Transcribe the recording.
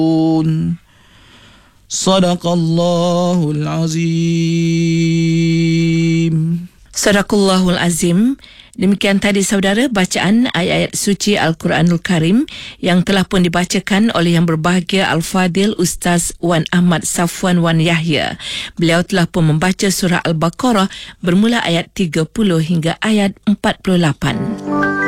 Sadaqallahul Azim. Sadaqallahul Azim. Demikian tadi saudara bacaan ayat-ayat suci Al-Quranul Karim yang telah pun dibacakan oleh Yang Berbahagia Al-Fadil Ustaz Wan Ahmad Safwan Wan Yahya. Beliau telah pun membaca surah Al-Baqarah bermula ayat 30 hingga ayat 48.